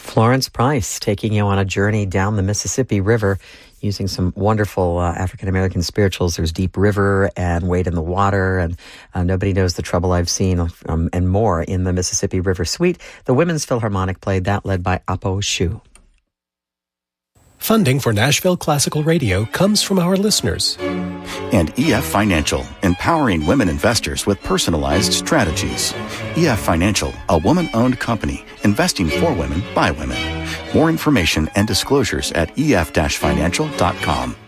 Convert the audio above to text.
Florence Price taking you on a journey down the Mississippi River using some wonderful African-American spirituals. There's Deep River and Wade in the Water and Nobody Knows the Trouble I've Seen and more in the Mississippi River Suite. The Women's Philharmonic played that, led by Apo Shu. Funding for Nashville Classical Radio comes from our listeners. And EF Financial, empowering women investors with personalized strategies. EF Financial, a woman-owned company, investing for women by women. More information and disclosures at ef-financial.com.